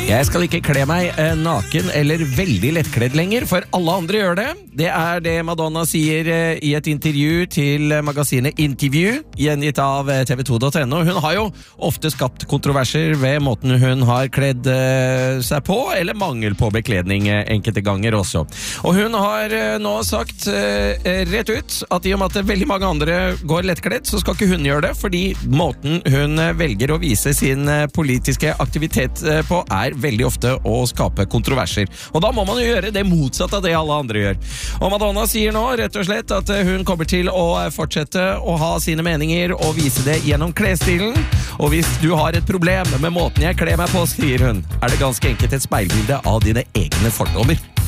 Jeg skal ikke kle meg naken eller veldig lettkledd lenger, for alle andre gjør det. Det er det Madonna sier i et intervju til magasinet Interview, gjengitt av tv2.no. Hun har jo ofte skapt kontroverser ved måten hun har kledd seg på, eller mangel på bekledning enkelte ganger også. Og hun har nå sagt rett ut at i og med at veldig mange andre går lettkledd, så skal ikke hun gjøre det, fordi måten hun velger å vise sin politiske aktivitet på veldig ofte å skape kontroverser. Og da må man jo gjøre det motsatte av det alle andre gjør. Og Madonna sier nå rett og slett at hun kommer til å fortsette å ha sine meninger og vise det gjennom klesstilen. Og hvis du har et problem med måten jeg kler meg på, sier hun, det ganske enkelt et speilbilde av dine egne fordommer.